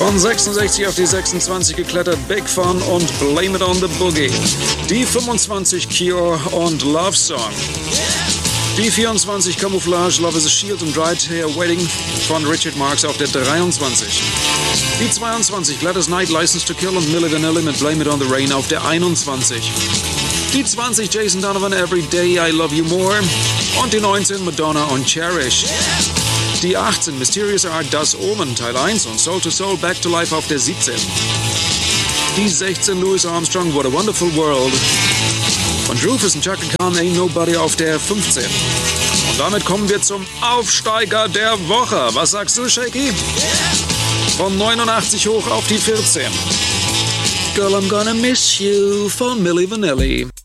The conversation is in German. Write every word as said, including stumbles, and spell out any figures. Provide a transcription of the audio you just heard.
Von sechsundsechzig auf die sechsundzwanzig geklettert, Big Fun und Blame It on the Boogie. Die fünfundzwanzig, Cure und Love Song. Die vierundzwanzig, Camouflage, Love is a Shield und Right Hair Wedding von Richard Marx auf der dreiundzwanzig. Die zweiundzwanzig, Gladys Knight, License to Kill und Milli Vanilli mit Blame It on the Rain auf der einundzwanzig. Die zwanzig, Jason Donovan, Every Day I Love You More. Und die neunzehn, Madonna und Cherish. Die achtzehn, Mysterious Art, Das Omen, Teil eins und Soul to Soul, Back to Life auf der siebzehn. Die sechzehn, Louis Armstrong, What a Wonderful World. Und Rufus und Chaka Khan, Ain't Nobody auf der fünfzehn. Und damit kommen wir zum Aufsteiger der Woche. Was sagst du, Shaky? Von neunundachtzig hoch auf die vierzehn. Girl, I'm gonna miss you von Milli Vanilli.